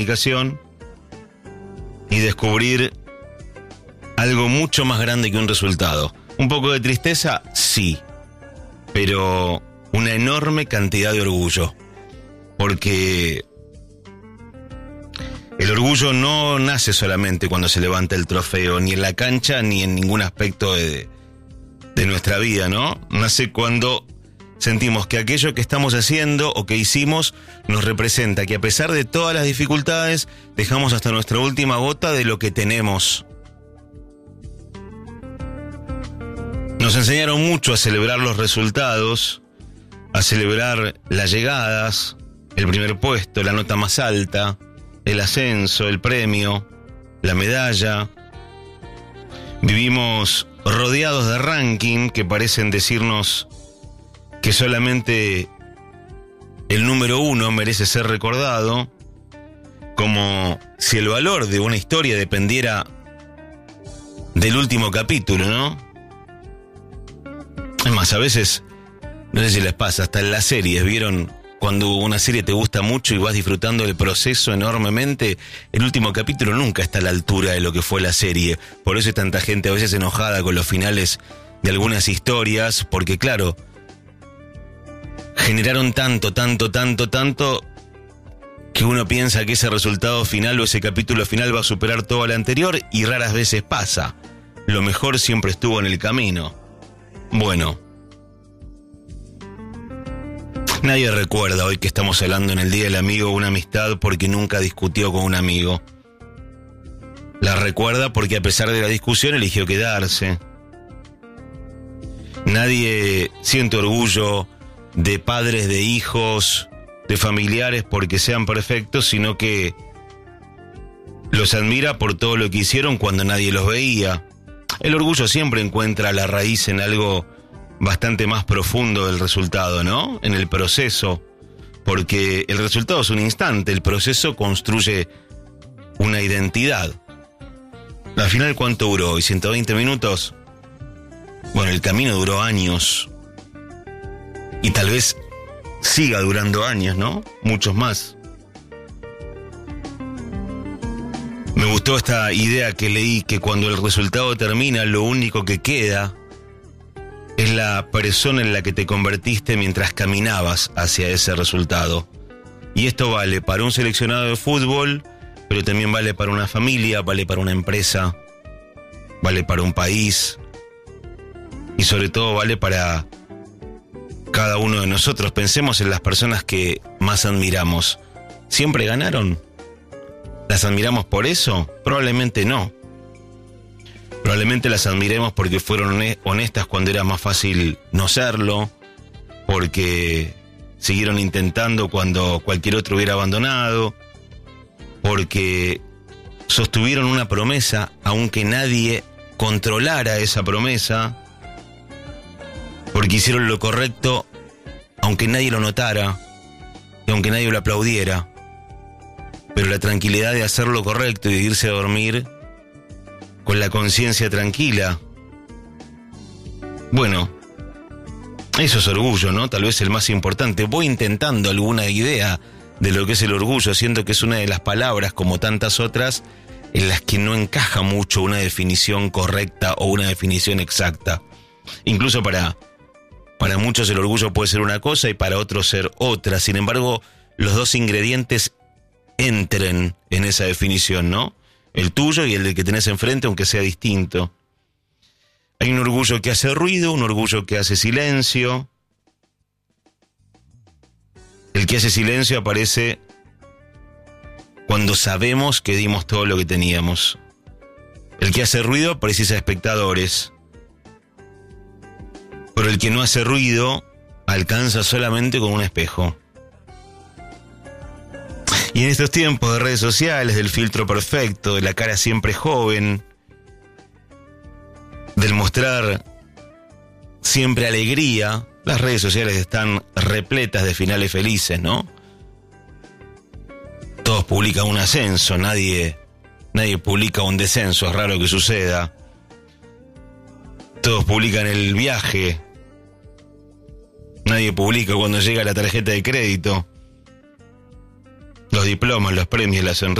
comunicación y descubrir algo mucho más grande que un resultado. Un poco de tristeza, sí, pero una enorme cantidad de orgullo, porque el orgullo no nace solamente cuando se levanta el trofeo, ni en la cancha ni en ningún aspecto de nuestra vida, ¿no? Nace cuando sentimos que aquello que estamos haciendo o que hicimos nos representa, que a pesar de todas las dificultades, dejamos hasta nuestra última gota de lo que tenemos. Nos enseñaron mucho a celebrar los resultados, a celebrar las llegadas, el primer puesto, la nota más alta, el ascenso, el premio, la medalla. Vivimos rodeados de ranking que parecen decirnos que solamente el número 1 merece ser recordado, como si el valor de una historia dependiera del último capítulo, ¿no? Es más, a veces, no sé si les pasa, hasta en las series, ¿vieron? Cuando una serie te gusta mucho y vas disfrutando del proceso enormemente, el último capítulo nunca está a la altura de lo que fue la serie. Por eso hay tanta gente a veces enojada con los finales de algunas historias, porque claro, generaron tanto, que uno piensa que ese resultado final o ese capítulo final va a superar todo lo anterior, y raras veces pasa. Lo mejor siempre estuvo en el camino. Bueno, nadie recuerda hoy que estamos hablando en el Día del Amigo una amistad porque nunca discutió con un amigo. La recuerda porque a pesar de la discusión eligió quedarse. Nadie siente orgullo de padres, de hijos, de familiares porque sean perfectos, sino que los admira por todo lo que hicieron cuando nadie los veía. El orgullo siempre encuentra la raíz en algo bastante más profundo del resultado, ¿no? En el proceso, porque el resultado es un instante, el proceso construye una identidad. Al final, ¿cuánto duró hoy? ¿120 minutos? Bueno, el camino duró años. Y tal vez siga durando años, ¿no? Muchos más. Me gustó esta idea que leí, que cuando el resultado termina, lo único que queda es la persona en la que te convertiste mientras caminabas hacia ese resultado. Y esto vale para un seleccionado de fútbol, pero también vale para una familia, vale para una empresa, vale para un país, y sobre todo vale para cada uno de nosotros. Pensemos en las personas que más admiramos. ¿Siempre ganaron? ¿Las admiramos por eso? Probablemente no. Probablemente las admiremos porque fueron honestas cuando era más fácil no serlo, porque siguieron intentando cuando cualquier otro hubiera abandonado, porque sostuvieron una promesa aunque nadie controlara esa promesa, porque hicieron lo correcto aunque nadie lo notara y aunque nadie lo aplaudiera. Pero la tranquilidad de hacer lo correcto y de irse a dormir con la conciencia tranquila. Bueno, eso es orgullo, ¿no? Tal vez el más importante. Voy intentando alguna idea de lo que es el orgullo, siento que es una de las palabras, como tantas otras, en las que no encaja mucho una definición correcta o una definición exacta. Incluso para muchos el orgullo puede ser una cosa y para otros ser otra. Sin embargo, los dos ingredientes entren en esa definición, ¿no? El tuyo y el del que tenés enfrente, aunque sea distinto. Hay un orgullo que hace ruido, un orgullo que hace silencio. El que hace silencio aparece cuando sabemos que dimos todo lo que teníamos. El que hace ruido precisa espectadores. Pero el que no hace ruido alcanza solamente con un espejo. Y en estos tiempos de redes sociales, del filtro perfecto, de la cara siempre joven, del mostrar siempre alegría, las redes sociales están repletas de finales felices, ¿no? Todos publican un ascenso, nadie publica un descenso, es raro que suceda. Todos publican el viaje, nadie publica cuando llega la tarjeta de crédito. Los diplomas, los premios, las